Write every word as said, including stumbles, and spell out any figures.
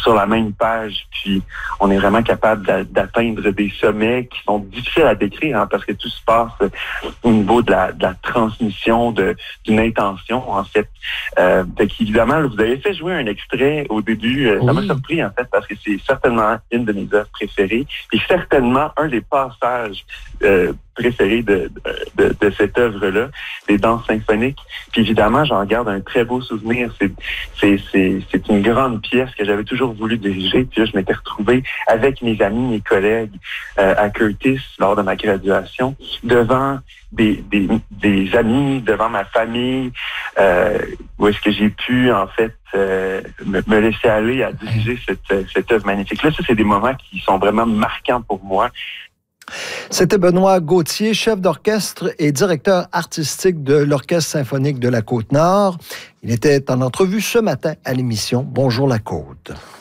sur la même page, puis on est vraiment capable d'a- d'atteindre des sommets qui sont difficiles à décrire, hein, parce que tout se passe au niveau de la, de la transmission de, d'une intention, en fait. Euh, fait qu'évidemment, vous avez fait jouer un extrait au début, euh, ça m'a Oui. surpris, en fait, parce que c'est certainement une de mes œuvres préférées, et certainement un des passages euh, préférés de, de, de cette œuvre-là, des danses symphoniques. Puis évidemment, j'en garde un très beau souvenir. C'est, c'est, c'est, c'est une grande pièce que j'avais toujours voulu diriger. Puis là, je m'étais retrouvé avec mes amis, mes collègues euh, à Curtis lors de ma graduation, devant des, des, des amis, devant ma famille, euh, où est-ce que j'ai pu, en fait, euh, me, me laisser aller à diriger cette, cette œuvre magnifique. Là, ça, c'est des moments qui sont vraiment marquants pour moi. C'était Benoît Gauthier, chef d'orchestre et directeur artistique de l'Orchestre symphonique de la Côte-Nord. Il était en entrevue ce matin à l'émission Bonjour la Côte.